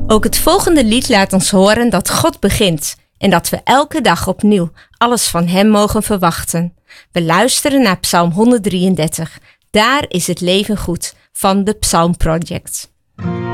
Ook het volgende lied laat ons horen dat God begint en dat we elke dag opnieuw alles van Hem mogen verwachten. We luisteren naar Psalm 133. Daar is het leven goed van de Psalm Project.